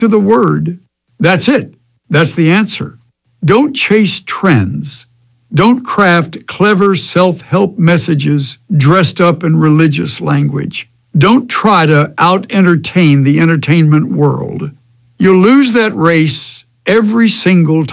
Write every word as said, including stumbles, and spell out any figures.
to the Word. That's it. That's the answer. Don't chase trends. Don't craft clever self-help messages dressed up in religious language. Don't try to out-entertain the entertainment world. You'll lose that race every single time.